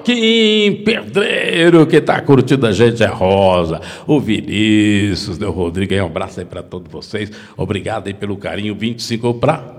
Joaquim Pedreiro, que está curtindo a gente, é Rosa, o Vinícius, o Rodrigo, um abraço aí para todos vocês, obrigado aí pelo carinho, 25 para...